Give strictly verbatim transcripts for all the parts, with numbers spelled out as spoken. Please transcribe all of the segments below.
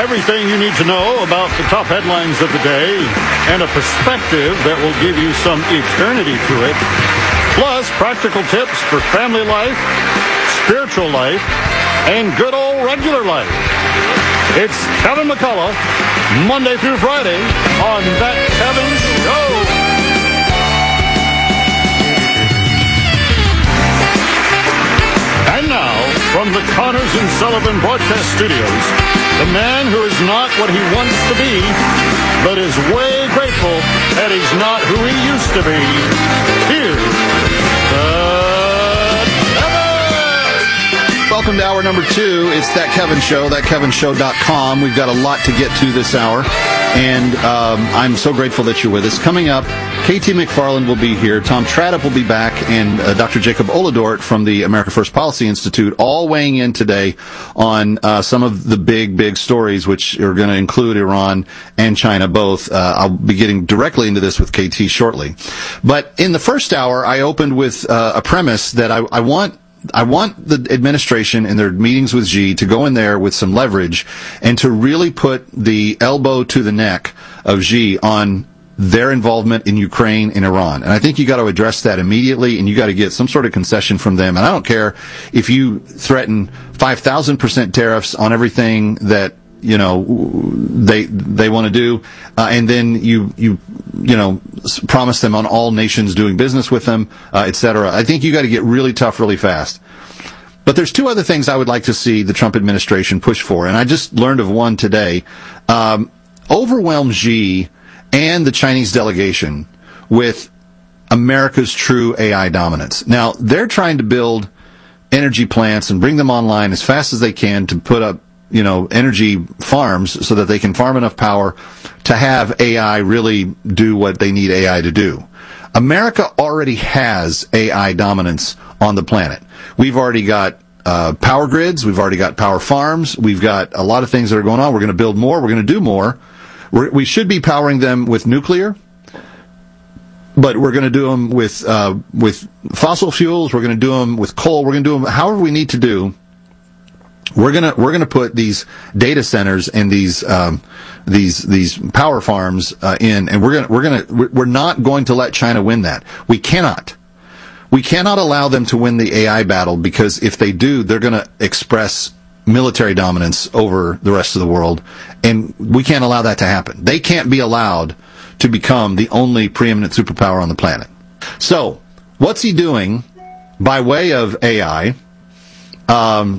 Everything you need to know about the top headlines of the day and a perspective that will give you some eternity to it. Plus, practical tips for family life, spiritual life, and good old regular life. It's Kevin McCullough, Monday through Friday on That Kevin Show. And now, from the Connors and Sullivan Broadcast Studios, the man who is not what he wants to be, but is way grateful that he's not who he used to be. Here's the Kevin! Welcome to hour number two. It's That Kevin Show, that kevin show dot com. We've got a lot to get to this hour, and um, I'm so grateful that you're with us. Coming up, K T McFarland will be here, Tom Tradup will be back, and uh, Doctor Jacob Oladort from the America First Policy Institute, all weighing in today on uh, some of the big, big stories, which are going to include Iran and China both. Uh, I'll be getting directly into this with K T shortly. But in the first hour, I opened with uh, a premise that I, I want I want the administration in their meetings with Xi to go in there with some leverage and to really put the elbow to the neck of Xi on their involvement in Ukraine and Iran. And I think you got to address that immediately, and you got to get some sort of concession from them. And I don't care if you threaten five thousand percent tariffs on everything that, you know, they they want to do, uh, and then you you you know promise them on all nations doing business with them, uh, et cetera. I think you got to get really tough really fast. But there's two other things I would like to see the Trump administration push for, and I just learned of one today. Um, overwhelm Xi and the Chinese delegation with America's true A I dominance. Now, they're trying to build energy plants and bring them online as fast as they can to put up, you know, energy farms so that they can farm enough power to have A I really do what they need A I to do. America already has A I dominance on the planet. We've already got uh, power grids. We've already got power farms. We've got a lot of things that are going on. We're going to build more. We're going to do more. We're, we should be powering them with nuclear, but we're going to do them with uh, with fossil fuels. We're going to do them with coal. We're going to do them however we need to do. We're gonna we're gonna put these data centers and these um, these these power farms uh, in, and we're gonna we're gonna we're not going to let China win that. We cannot. We cannot allow them to win the A I battle, because if they do, they're going to express military dominance over the rest of the world, and we can't allow that to happen. They can't be allowed to become the only preeminent superpower on the planet. So, what's he doing by way of A I? Um,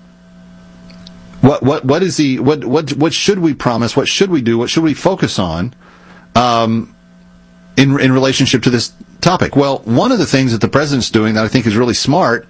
what what what is he? What what what should we promise? What should we do? What should we focus on? Um, in in relationship to this topic? Well, one of the things that the president's doing that I think is really smart